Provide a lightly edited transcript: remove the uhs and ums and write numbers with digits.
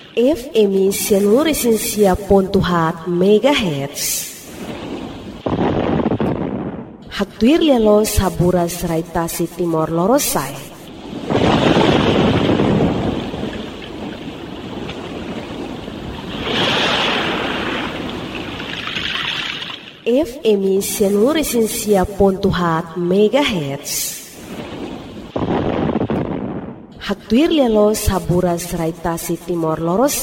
FM 105.7 MHz. Hatuir lelo saburas raitasi Timor Lorosai. FM 105.7 MHz. Hatuir lelo saburas raitasi Timor Lorosai.